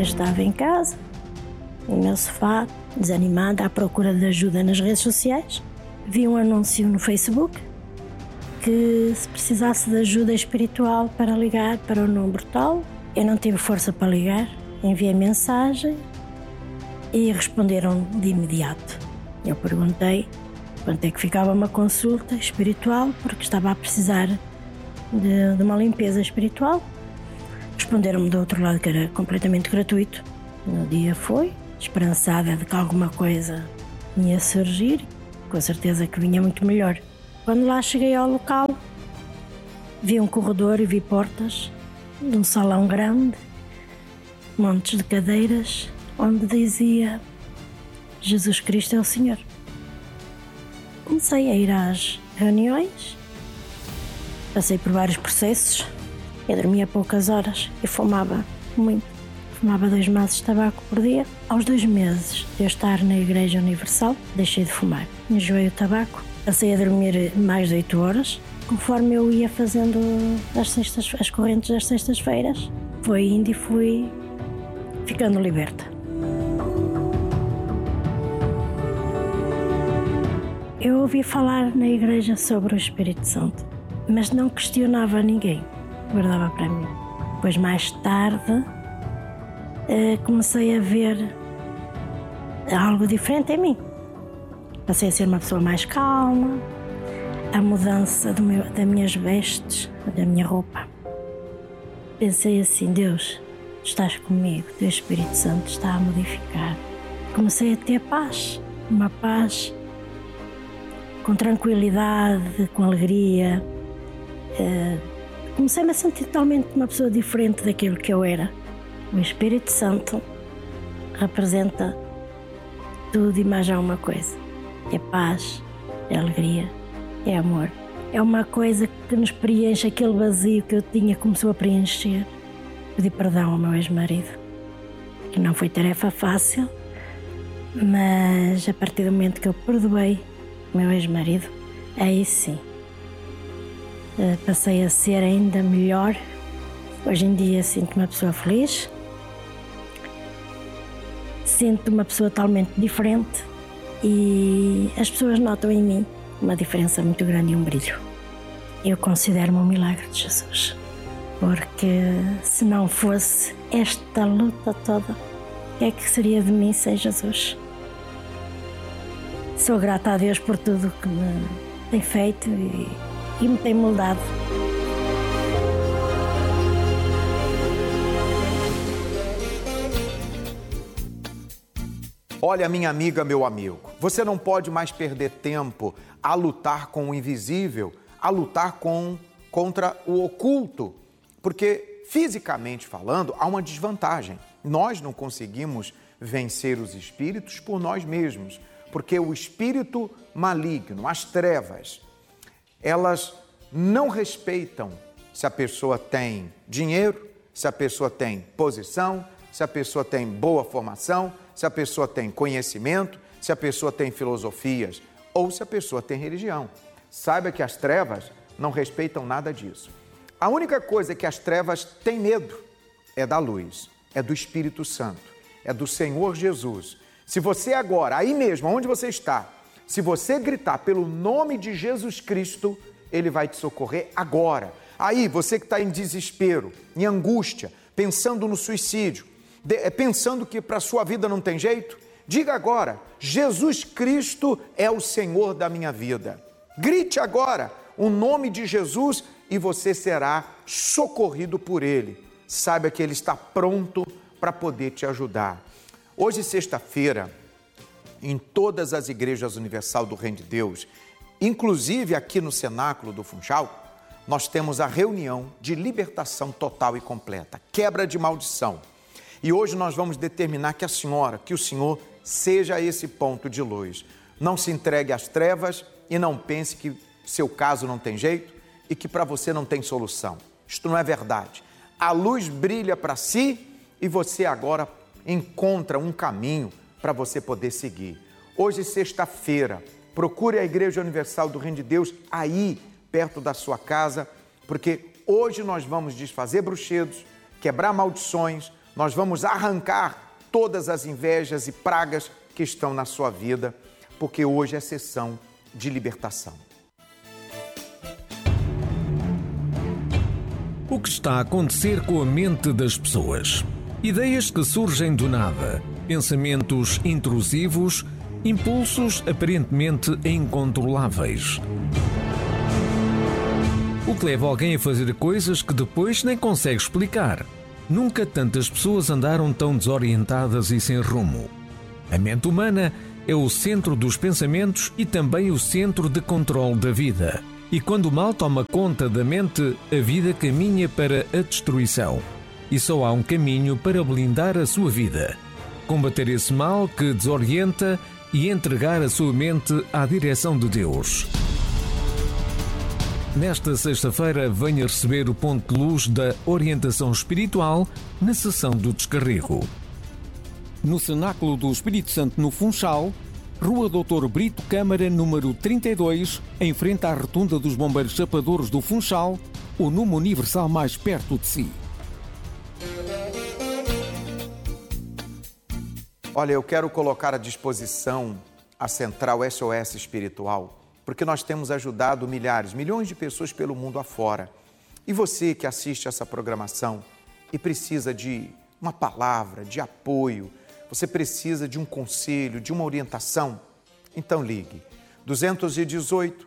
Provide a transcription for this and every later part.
estava em casa, no meu sofá, desanimada, à procura de ajuda nas redes sociais. Vi um anúncio no Facebook que se precisasse de ajuda espiritual para ligar para o número tal. Eu não tive força para ligar, enviei mensagem e responderam de imediato. Eu perguntei quanto é que ficava uma consulta espiritual, porque estava a precisar de uma limpeza espiritual. Responderam-me do outro lado que era completamente gratuito. No dia foi, esperançada de que alguma coisa ia surgir, com certeza que vinha muito melhor. Quando lá cheguei ao local, vi um corredor e vi portas de um salão grande, montes de cadeiras, onde dizia Jesus Cristo é o Senhor. Comecei a ir às reuniões, passei por vários processos, eu dormia poucas horas e fumava muito. Fumava 2 maços de tabaco por dia. Aos 2 meses de eu estar na Igreja Universal, deixei de fumar. Enjoei o tabaco, passei a dormir mais de 8 horas. Conforme eu ia fazendo as correntes das sextas-feiras, foi indo e fui ficando liberta. Eu ouvi falar na igreja sobre o Espírito Santo, mas não questionava ninguém, guardava para mim. Depois, mais tarde, comecei a ver algo diferente em mim. Passei a ser uma pessoa mais calma, a mudança das minhas vestes, da minha roupa. Pensei assim, Deus, estás comigo, teu Espírito Santo está a modificar. Comecei a ter paz, uma paz com tranquilidade, com alegria. Comecei-me a sentir totalmente uma pessoa diferente daquilo que eu era. O Espírito Santo representa tudo e mais alguma coisa. É paz, é alegria, é amor. É uma coisa que nos preenche aquele vazio que eu tinha, começou a preencher. Pedi perdão ao meu ex-marido, que não foi tarefa fácil, mas a partir do momento que eu perdoei o meu ex-marido, aí sim, passei a ser ainda melhor. Hoje em dia sinto-me uma pessoa feliz, sinto-me uma pessoa totalmente diferente e as pessoas notam em mim uma diferença muito grande e um brilho. Eu considero-me um milagre de Jesus, porque se não fosse esta luta toda, o que é que seria de mim sem Jesus? Sou grata a Deus por tudo que me tem feito e me tem moldado. Olha, minha amiga, meu amigo, você não pode mais perder tempo a lutar com o invisível, a lutar contra o oculto, porque, fisicamente falando, há uma desvantagem. Nós não conseguimos vencer os espíritos por nós mesmos, porque o espírito maligno, as trevas, elas não respeitam se a pessoa tem dinheiro, se a pessoa tem posição, se a pessoa tem boa formação, se a pessoa tem conhecimento, se a pessoa tem filosofias ou se a pessoa tem religião. Saiba que as trevas não respeitam nada disso. A única coisa que as trevas têm medo é da luz, é do Espírito Santo, é do Senhor Jesus. Se você agora, aí mesmo, onde você está, se você gritar pelo nome de Jesus Cristo, Ele vai te socorrer agora. Aí, você que está em desespero, em angústia, pensando no suicídio, pensando que para a sua vida não tem jeito, diga agora, Jesus Cristo é o Senhor da minha vida. Grite agora o nome de Jesus e você será socorrido por Ele. Saiba que Ele está pronto para poder te ajudar. Hoje, sexta-feira, em todas as igrejas universal do Reino de Deus, inclusive aqui no cenáculo do Funchal, nós temos a reunião de libertação total e completa, quebra de maldição. E hoje nós vamos determinar que o Senhor seja esse ponto de luz. Não se entregue às trevas e não pense que seu caso não tem jeito e que para você não tem solução. Isto não é verdade. A luz brilha para si e você agora encontra um caminho para você poder seguir. Hoje, sexta-feira, procure a Igreja Universal do Reino de Deus aí, perto da sua casa, porque hoje nós vamos desfazer bruxedos, quebrar maldições, nós vamos arrancar todas as invejas e pragas que estão na sua vida, porque hoje é sessão de libertação. O que está a acontecer com a mente das pessoas? Ideias que surgem do nada, pensamentos intrusivos, impulsos aparentemente incontroláveis. O que leva alguém a fazer coisas que depois nem consegue explicar. Nunca tantas pessoas andaram tão desorientadas e sem rumo. A mente humana é o centro dos pensamentos e também o centro de controle da vida. E quando o mal toma conta da mente, a vida caminha para a destruição. E só há um caminho para blindar a sua vida: combater esse mal que desorienta e entregar a sua mente à direção de Deus. Nesta sexta-feira, venha receber o ponto de luz da orientação espiritual na sessão do descarrego. No Cenáculo do Espírito Santo, no Funchal, Rua Dr. Brito Câmara, número 32, em frente à Rotunda dos Bombeiros Chapadores do Funchal, o número universal mais perto de si. Olha, eu quero colocar à disposição a Central SOS Espiritual, porque nós temos ajudado milhões de pessoas pelo mundo afora. E você que assiste essa programação e precisa de uma palavra, de apoio, você precisa de um conselho, de uma orientação, então ligue 218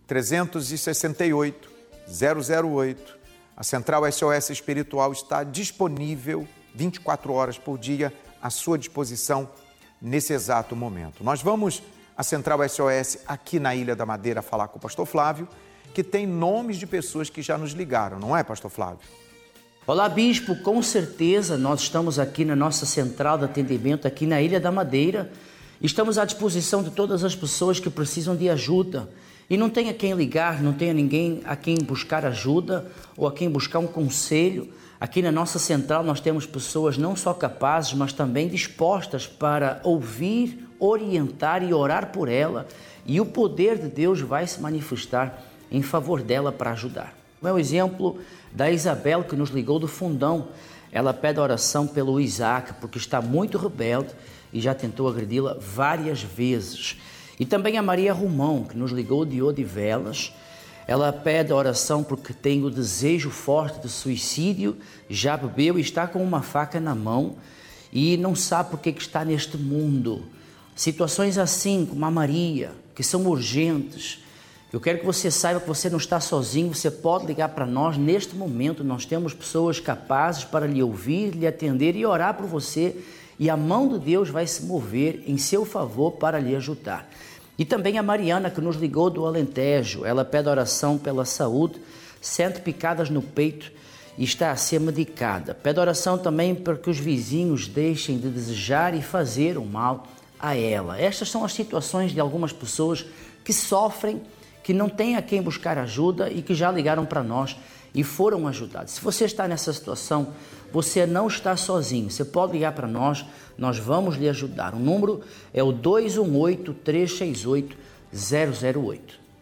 368 008. A Central SOS Espiritual está disponível 24 horas por dia à sua disposição nesse exato momento. Nós vamos à Central SOS aqui na Ilha da Madeira falar com o pastor Flávio, que tem nomes de pessoas que já nos ligaram, não é, pastor Flávio? Olá, bispo, com certeza nós estamos aqui na nossa central de atendimento aqui na Ilha da Madeira. Estamos à disposição de todas as pessoas que precisam de ajuda e não tem a quem ligar, não tem a ninguém a quem buscar ajuda ou a quem buscar um conselho. Aqui na nossa central nós temos pessoas não só capazes, mas também dispostas para ouvir, orientar e orar por ela, e o poder de Deus vai se manifestar em favor dela para ajudar. É o exemplo da Isabel, que nos ligou do Fundão. Ela pede oração pelo Isaac, porque está muito rebelde e já tentou agredi-la várias vezes. E também a Maria Romão, que nos ligou de Odivelas. Ela pede oração porque tem o desejo forte de suicídio, já bebeu e está com uma faca na mão e não sabe por que está neste mundo. Situações assim, como a Maria, que são urgentes. Eu quero que você saiba que você não está sozinho, você pode ligar para nós neste momento. Nós temos pessoas capazes para lhe ouvir, lhe atender e orar por você, e a mão de Deus vai se mover em seu favor para lhe ajudar. E também a Mariana, que nos ligou do Alentejo. Ela pede oração pela saúde, sente picadas no peito e está a ser medicada. Pede oração também para que os vizinhos deixem de desejar e fazer o mal a ela. Estas são as situações de algumas pessoas que sofrem, que não têm a quem buscar ajuda e que já ligaram para nós e foram ajudados. Se você está nessa situação, você não está sozinho. Você pode ligar para nós, nós vamos lhe ajudar. O número é o 218-368-008.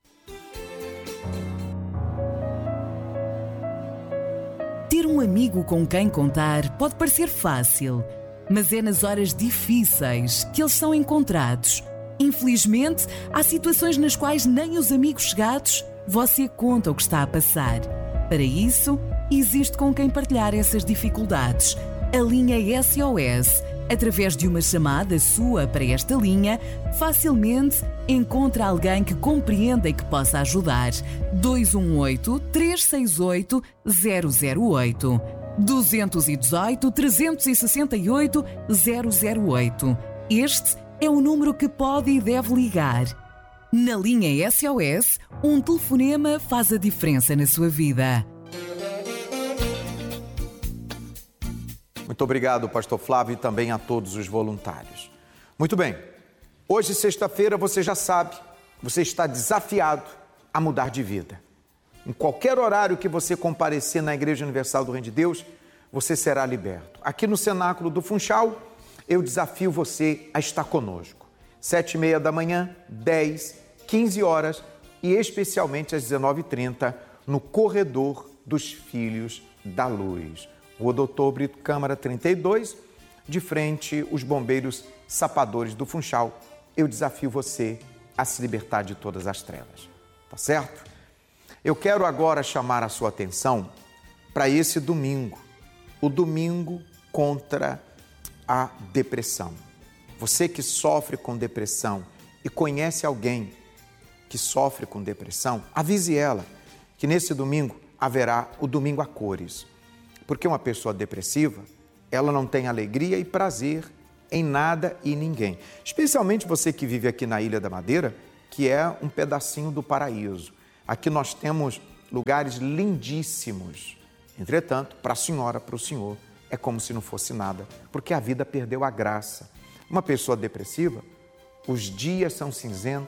Ter um amigo com quem contar pode parecer fácil, mas é nas horas difíceis que eles são encontrados. Infelizmente, há situações nas quais nem os amigos chegados você conta o que está a passar. Para isso, existe com quem partilhar essas dificuldades. A linha SOS, através de uma chamada sua para esta linha, facilmente encontra alguém que compreenda e que possa ajudar. 218-368-008. 218-368-008. Este é o número que pode e deve ligar. Na linha SOS, um telefonema faz a diferença na sua vida. Muito obrigado, pastor Flávio, e também a todos os voluntários. Muito bem, hoje, sexta-feira, você já sabe, você está desafiado a mudar de vida. Em qualquer horário que você comparecer na Igreja Universal do Reino de Deus, você será liberto. Aqui no Cenáculo do Funchal, eu desafio você a estar conosco. 7h30 da manhã, 10, 15 horas e especialmente às 19h30 no Corredor dos Filhos da Luz. Rua Doutor Brito Câmara 32, de frente os bombeiros sapadores do Funchal. Eu desafio você a se libertar de todas as trevas, tá certo? Eu quero agora chamar a sua atenção para esse domingo, o domingo contra a depressão. Você que sofre com depressão e conhece alguém que sofre com depressão, avise ela que nesse domingo haverá o domingo a cores. Porque uma pessoa depressiva, ela não tem alegria e prazer em nada e ninguém. Especialmente você que vive aqui na Ilha da Madeira, que é um pedacinho do paraíso. Aqui nós temos lugares lindíssimos. Entretanto, para a senhora, para o senhor, é como se não fosse nada, porque a vida perdeu a graça. Uma pessoa depressiva, os dias são cinzentos,